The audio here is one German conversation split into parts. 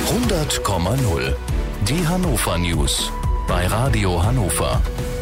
100,0. Die Hannover News bei Radio Hannover.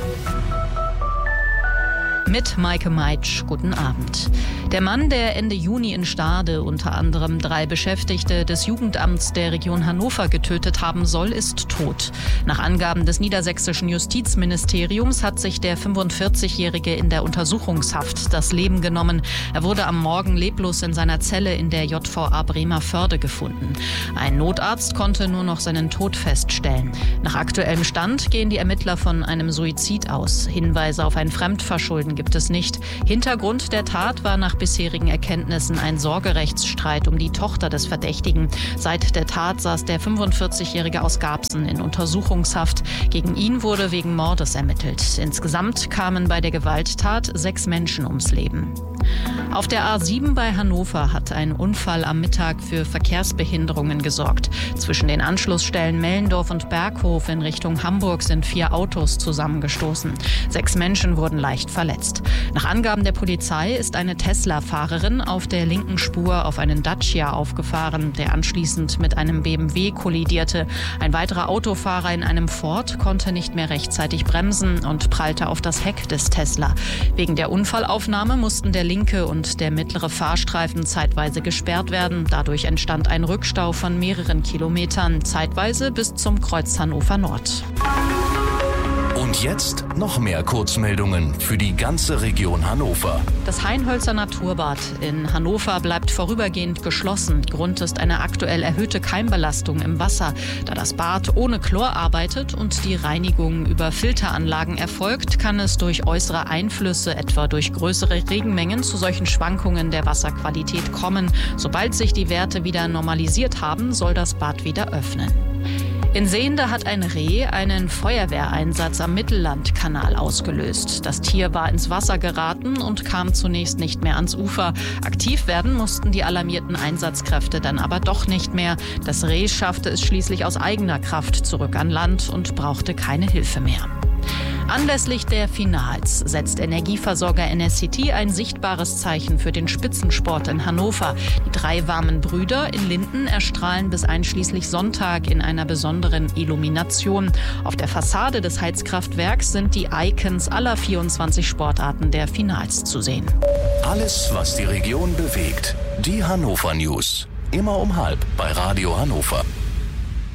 Mit Maike Meitsch, guten Abend. Der Mann, der Ende Juni in Stade unter anderem 3 Beschäftigte des Jugendamts der Region Hannover getötet haben soll, ist tot. Nach Angaben des niedersächsischen Justizministeriums hat sich der 45-Jährige in der Untersuchungshaft das Leben genommen. Er wurde am Morgen leblos in seiner Zelle in der JVA Bremervörde gefunden. Ein Notarzt konnte nur noch seinen Tod feststellen. Nach aktuellem Stand gehen die Ermittler von einem Suizid aus. Hinweise auf ein Fremdverschulden gibt es nicht. Hintergrund der Tat war nach bisherigen Erkenntnissen ein Sorgerechtsstreit um die Tochter des Verdächtigen. Seit der Tat saß der 45-Jährige aus Garbsen in Untersuchungshaft. Gegen ihn wurde wegen Mordes ermittelt. Insgesamt kamen bei der Gewalttat 6 Menschen ums Leben. Auf der A7 bei Hannover hat ein Unfall am Mittag für Verkehrsbehinderungen gesorgt. Zwischen den Anschlussstellen Mellendorf und Berghof in Richtung Hamburg sind 4 Autos zusammengestoßen. 6 Menschen wurden leicht verletzt. Nach Angaben der Polizei ist eine Tesla-Fahrerin auf der linken Spur auf einen Dacia aufgefahren, der anschließend mit einem BMW kollidierte. Ein weiterer Autofahrer in einem Ford konnte nicht mehr rechtzeitig bremsen und prallte auf das Heck des Tesla. Wegen der Unfallaufnahme mussten der linke und der mittlere Fahrstreifen zeitweise gesperrt werden. Dadurch entstand ein Rückstau von mehreren Kilometern, zeitweise bis zum Kreuz Hannover Nord. Und jetzt noch mehr Kurzmeldungen für die ganze Region Hannover. Das Hainhölzer Naturbad in Hannover bleibt vorübergehend geschlossen. Grund ist eine aktuell erhöhte Keimbelastung im Wasser. Da das Bad ohne Chlor arbeitet und die Reinigung über Filteranlagen erfolgt, kann es durch äußere Einflüsse, etwa durch größere Regenmengen, zu solchen Schwankungen der Wasserqualität kommen. Sobald sich die Werte wieder normalisiert haben, soll das Bad wieder öffnen. In Sehnde hat ein Reh einen Feuerwehreinsatz am Mittellandkanal ausgelöst. Das Tier war ins Wasser geraten und kam zunächst nicht mehr ans Ufer. Aktiv werden mussten die alarmierten Einsatzkräfte dann aber doch nicht mehr. Das Reh schaffte es schließlich aus eigener Kraft zurück an Land und brauchte keine Hilfe mehr. Anlässlich der Finals setzt Energieversorger NSCT ein sichtbares Zeichen für den Spitzensport in Hannover. Die 3 warmen Brüder in Linden erstrahlen bis einschließlich Sonntag in einer besonderen Illumination. Auf der Fassade des Heizkraftwerks sind die Icons aller 24 Sportarten der Finals zu sehen. Alles, was die Region bewegt. Die Hannover News. Immer um 12:30 bei Radio Hannover.